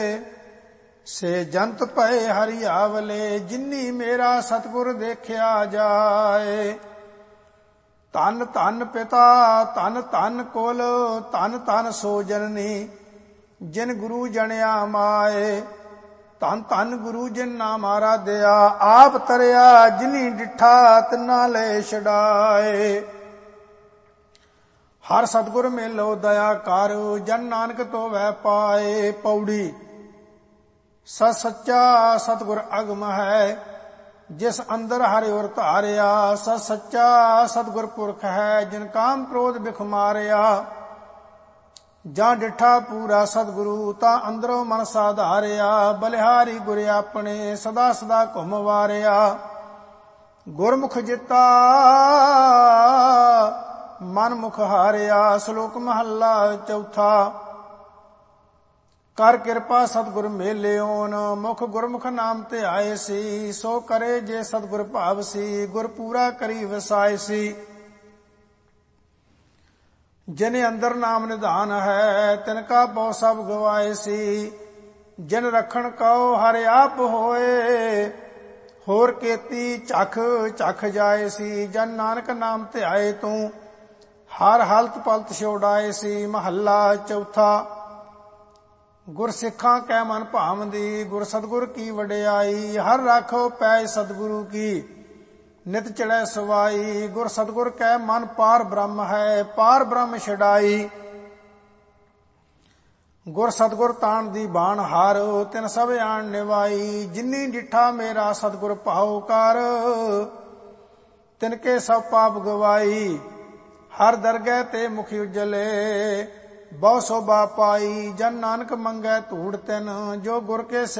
ਸੇ ਜੰਤ ਭਏ ਹਰਿਆਵਲੇ, ਜਿਨੀ ਮੇਰਾ ਸਤਿਗੁਰ ਦੇਖਿਆ ਜਾਏ। ਧੰਨ ਧੰਨ ਪਿਤਾ ਧੰਨ ਧੰਨ ਕੁਲ, ਧੰਨ ਧੰਨ ਸੋ ਜਨਨੀ, ਜਿਨ ਗੁਰੂ ਜਣਿਆ ਮਾਏ। ਧੰਨ ਧੰਨ ਗੁਰੂ ਜਿਨ ਨਾਮ ਆਰਾਧਿਆ, ਆਪ ਤਰਿਆ ਜਿਨੀ ਡਿਠਾ ਤਿਨਾ ਲੈ ਛਡਾਏ। ਹਰ ਸਤਿਗੁਰ ਮੇਲੋ ਦਇਆ ਕਰ, ਜਨ ਨਾਨਕ ਤੋ ਵੈ ਪਾਏ। ਪੌੜੀ। ਸਤ ਸੱਚਾ ਸਤਿਗੁਰ ਅਗਮ ਹੈ, ਜਿਸ ਅੰਦਰ ਹਰਿ ਉਰ ਧਾਰਿਆ। ਸਤ ਸੱਚਾ ਸਤਿਗੁਰ ਪੁਰਖ ਹੈ, ਜਿਨ ਕਾਮ ਕ੍ਰੋਧ ਬਿਖ ਮਾਰਿਆ। ਜਾਂ ਡਿਠਾ ਪੂਰਾ ਸਤਿਗੁਰੂ, ਤਾਂ ਅੰਦਰੋਂ ਮਨ ਸਾਧਾਰਿਆ। ਬਲਿਹਾਰੀ ਗੁਰ ਆਪਣੇ, ਸਦਾ ਸਦਾ ਘੁਮ ਵਾਰਿਆ। ਗੁਰਮੁਖ ਜਿਤਾ ਮਨ ਮੁਖ ਹਾਰਿਆ। ਸ਼ਲੋਕ ਮਹੱਲਾ ਚੌਥਾ। ਕਰ ਕਿਰਪਾ ਸਤਿਗੁਰ ਮੇਲਿਓਨ, ਮੁਖ ਗੁਰਮੁਖ ਨਾਮ ਧਿਆਏ ਸੀ। ਸੋ ਕਰੇ ਜੇ ਸਤਿਗੁਰ ਭਾਵ ਸੀ, ਗੁਰ ਪੂਰਾ ਕਰੀ ਵਸਾਏ ਸੀ। ਜਿਨ ਅੰਦਰ ਨਾਮ ਨਿਧਾਨ ਹੈ, ਤਿਨ ਕਾ ਪਉ ਸਭ ਗਵਾਏ ਸੀ। ਜਿਨ ਰਖਣ ਕਉ ਹਰਿ ਆਪ ਹੋਏ, ਹੋਰ ਕੇਤੀ ਝਖ ਝਖ ਜਾਏ ਸੀ। ਜਨ ਨਾਨਕ ਨਾਮ ਧਿਆਏ ਤੂੰ, ਹਰ ਹਲਤ ਪਲਤ ਛੋੜਾਏ ਸੀ। ਮਹੱਲਾ ਚੌਥਾ। ਗੁਰ ਸਿੱਖਾਂ ਕੈ ਮਨ ਭਾਵੰਦੀ, ਗੁਰ ਸਤਿਗੁਰ ਕੀ ਵਡਿਆਈ। ਹਰ ਰਾਖੋ ਪੈ ਸਤਿਗੁਰੂ ਕੀ, ਨਿਤ ਚੜੈ ਸਵਾਈ। ਗੁਰ ਸਤਿਗੁਰ ਕੈ ਮਨ ਪਾਰ ਬ੍ਰਹਮ ਹੈ, ਪਾਰ ਬ੍ਰਹਮ ਛਡਾਈ। ਗੁਰ ਸਤਿਗੁਰ ਤਾਣ ਦੀ ਬਾਣ ਹਾਰ, ਤਿਨ ਸਭ ਆਣ ਨਿਵਾਈ। ਜਿਨੀ ਡਿਠਾ ਮੇਰਾ ਸਤਿਗੁਰ ਭਾਉ ਕਰ, ਤਿਨ ਕੇ ਸਭ ਪਾਪ ਗਵਾਈ। ਹਰ ਦਰਗਹਿ ਤੇ ਮੁਖ ਉਜਲੇ, ਬਹੁ ਸੋਭਾ ਪਾਈ। ਜਨ ਨਾਨਕ ਮੰਗੈ ਧੂੜ ਤਿਨ, ਜੋ ਗੁਰ ਕੇ